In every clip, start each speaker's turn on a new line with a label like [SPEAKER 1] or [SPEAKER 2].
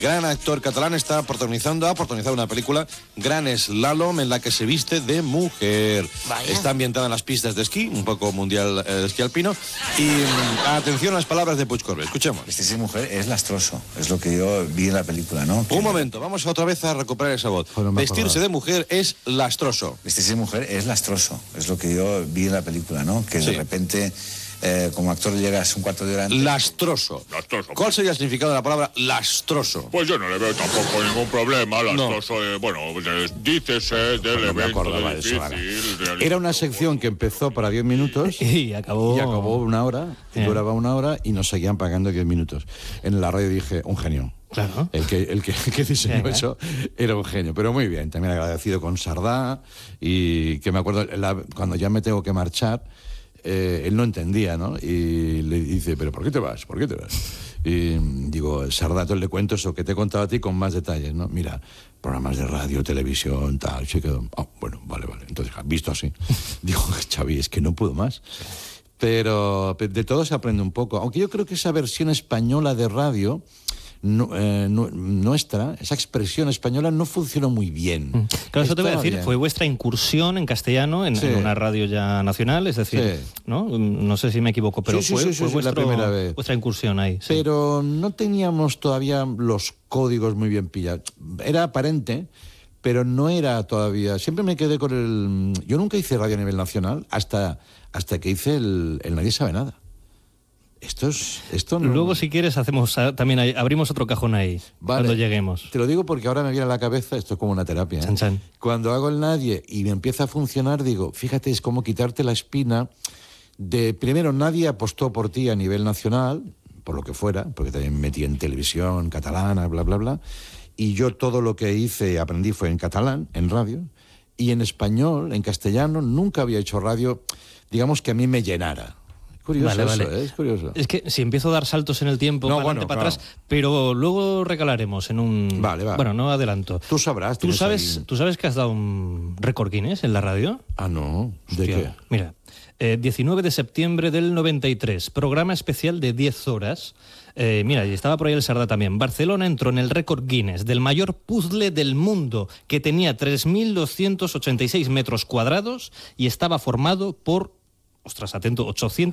[SPEAKER 1] Gran actor catalán ha protagonizado una película, Gran Slalom, en la que se viste de mujer.
[SPEAKER 2] Vaya.
[SPEAKER 1] Está ambientada en las pistas de esquí, un poco mundial de esquí alpino. Y atención a las palabras de Puig Corbet. Escuchemos.
[SPEAKER 3] Vestirse de mujer es lastroso, es lo que yo vi en la película, ¿no?
[SPEAKER 1] Un momento, vamos otra vez a recuperar esa voz. Vestirse de mujer es lastroso.
[SPEAKER 3] Vestirse de mujer es lastroso, es lo que yo vi en la película, ¿no? Que de repente, como actor llegas un cuarto de hora antes.
[SPEAKER 1] Lastroso. ¿Cuál sería el significado de la palabra lastroso?
[SPEAKER 4] Pues yo no le veo tampoco ningún problema. Lastroso, dícese del evento difícil.
[SPEAKER 5] Era una sección que empezó para 10 minutos
[SPEAKER 2] y acabó
[SPEAKER 5] una hora, duraba una hora y nos seguían pagando 10 minutos. En la radio dije, un genio.
[SPEAKER 2] Claro.
[SPEAKER 5] El que diseñó eso era un genio, pero muy bien. También agradecido con Sardá y que me acuerdo, cuando ya me tengo que marchar, él no entendía, ¿no? Y le dice, ¿pero por qué te vas? ¿Por qué te vas? Y digo, Sardá, le cuento eso que te he contado a ti con más detalles, ¿no? Mira, programas de radio, televisión, tal. Se quedó, bueno, vale. Entonces, visto así, digo, Xavi, es que no puedo más. Pero de todo se aprende un poco. Aunque yo creo que esa versión española de radio, nuestra, esa expresión española no funcionó muy bien.
[SPEAKER 2] Claro, eso te voy a decir, fue vuestra incursión en castellano en una radio ya nacional, es decir, no sé si me equivoco, pero fue
[SPEAKER 5] la primera vez.
[SPEAKER 2] Vuestra incursión ahí. Sí.
[SPEAKER 5] Pero no teníamos todavía los códigos muy bien pillados. Era aparente, pero no era todavía. Siempre me quedé con el... Yo nunca hice radio a nivel nacional hasta que hice el Nadie sabe nada. Esto no...
[SPEAKER 2] Luego, si quieres, hacemos también abrimos otro cajón ahí, cuando lleguemos.
[SPEAKER 5] Te lo digo porque ahora me viene a la cabeza, esto es como una terapia, ¿eh?
[SPEAKER 2] Chan, chan.
[SPEAKER 5] Cuando hago el Nadie y me empieza a funcionar, digo, fíjate, es como quitarte la espina de... Primero, nadie apostó por ti a nivel nacional, por lo que fuera, porque también me metí en televisión catalana, bla, bla, bla, y yo todo lo que hice, aprendí fue en catalán, en radio, y en español, en castellano, nunca había hecho radio, digamos, que a mí me llenara. Curioso, vale. Es curioso.
[SPEAKER 2] Es que si empiezo a dar saltos en el tiempo, para atrás, pero luego recalaremos en un...
[SPEAKER 5] Vale.
[SPEAKER 2] Bueno, no adelanto.
[SPEAKER 5] Tú sabrás.
[SPEAKER 2] ¿Tú sabes que has dado un récord Guinness en la radio?
[SPEAKER 5] Ah, no. ¿De qué?
[SPEAKER 2] Mira, 19 de septiembre del 93, programa especial de 10 horas. Mira, y estaba por ahí el Sardá también. Barcelona entró en el récord Guinness del mayor puzzle del mundo, que tenía 3.286 metros cuadrados y estaba formado por... Ostres, atento,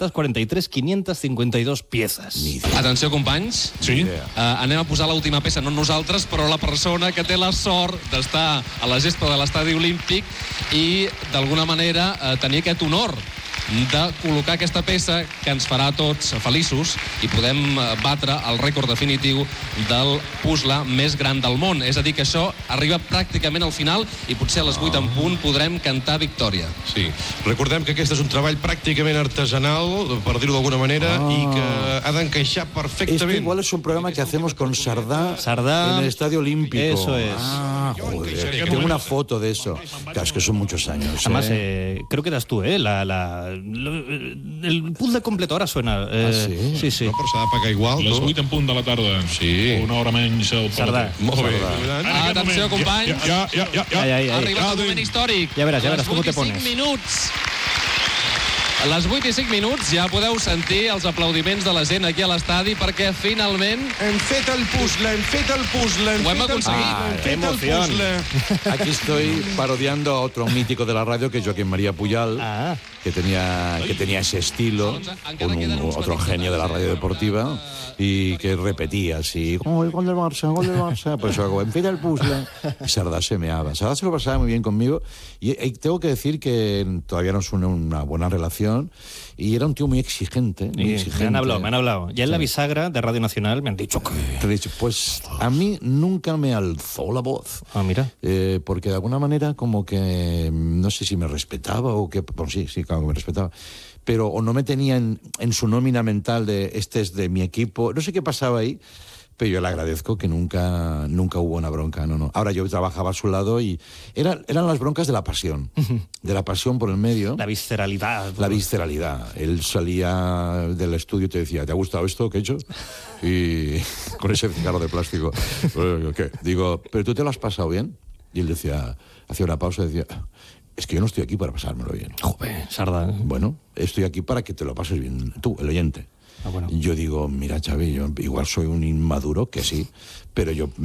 [SPEAKER 2] 843.552 piezas.
[SPEAKER 6] Atenció, companys.
[SPEAKER 4] Sí.
[SPEAKER 6] Anem a posar l'última peça, no nosaltres, però la persona que té la sort d'estar a la gespa de l'estadi olímpic i, d'alguna manera, tenir aquest honor de col·locar aquesta peça que ens farà tots feliços i podem batre el rècord definitiu del puzzle més gran del món. És a dir, que això arriba pràcticament al final i potser a les 8 en punt podrem cantar victòria.
[SPEAKER 7] Sí. Recordem que aquest és un treball pràcticament artesanal, per dir-ho d'alguna manera, i que ha d'encaixar perfectament.
[SPEAKER 5] Este igual es un programa que hacemos con Sardá en el Estadio Olímpico.
[SPEAKER 2] Eso es.
[SPEAKER 5] Joder, tengo una foto de eso. Claro, es que son muchos años.
[SPEAKER 2] Además, creo que eras tú, el puzzle completo ara suena.
[SPEAKER 5] Sí?
[SPEAKER 2] Sí.
[SPEAKER 7] No, però s'ha de pagar igual.
[SPEAKER 4] Les 8 en punt de la tarda.
[SPEAKER 7] Sí.
[SPEAKER 4] Una hora menys al
[SPEAKER 2] Sardà.
[SPEAKER 7] Molt bé.
[SPEAKER 6] Atenció, companys.
[SPEAKER 4] Ja.
[SPEAKER 2] Ai.
[SPEAKER 6] Ha arribat el moment històric.
[SPEAKER 2] Ja veràs com te pones.
[SPEAKER 6] 5 minuts. A les 8 i 5 minuts ja podeu sentir els aplaudiments de la gent aquí a l'estadi perquè finalment...
[SPEAKER 7] Hem fet el puzzle.
[SPEAKER 6] Ho hem aconseguit.
[SPEAKER 2] ¡Qué emoción!
[SPEAKER 5] Aquí estoy parodiando a otro mítico de la radio, que es Joaquín María Pujal, que tenía ese estilo, otro genio de la radio deportiva, y que repetía así, gol del Barça, por eso hago, en fin, el puzzle. Y Sardá se meaba. Sardá se lo pasaba muy bien conmigo, y tengo que decir que todavía nos une una buena relación, y era un tío muy exigente.
[SPEAKER 2] Me han hablado. Ya en la bisagra de Radio Nacional me han dicho que...
[SPEAKER 5] Pues a mí nunca me alzó la voz.
[SPEAKER 2] Ah, mira.
[SPEAKER 5] Porque de alguna manera como que no sé si me respetaba o qué. Bueno, sí, claro que me respetaba. Pero o no me tenía en su nómina mental de este es de mi equipo. No sé qué pasaba ahí, pero yo le agradezco que nunca hubo una bronca. No. Ahora yo trabajaba a su lado y eran las broncas de la pasión. De la pasión por el medio.
[SPEAKER 2] La visceralidad.
[SPEAKER 5] La visceralidad. Él salía del estudio y te decía, ¿te ha gustado esto que he hecho? Y con ese cigarro de plástico. ¿Qué? Digo, ¿pero tú te lo has pasado bien? Y él decía, hacía una pausa y decía, es que yo no estoy aquí para pasármelo bien.
[SPEAKER 2] Joder, Sardá.
[SPEAKER 5] Bueno, estoy aquí para que te lo pases bien tú, el oyente.
[SPEAKER 2] Bueno.
[SPEAKER 5] Yo digo, mira, Xavi, yo igual soy un inmaduro, que sí, pero yo